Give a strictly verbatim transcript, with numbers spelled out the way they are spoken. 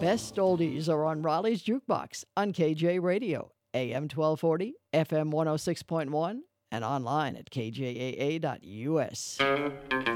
best oldies are on Raleigh's Jukebox on K J Radio, A M twelve forty, F M one oh six point one, and online at k j a a dot u s.